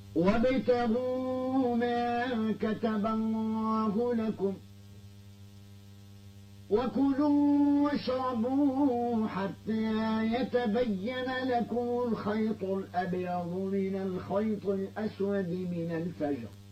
وابتغوا ما كتب الله لكم وكلوا واشربوا حتى يتبين لكم الخيط الأبيض من الخيط الأسود من الفجر